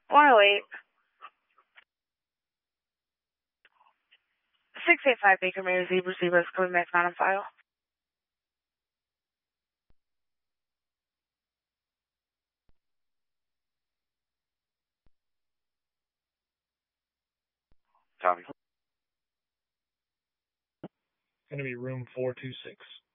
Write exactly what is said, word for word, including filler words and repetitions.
one oh eight. six eight five Baker Mayor Zebra Zebra is coming back on file. Tommy. Going to be room four two six.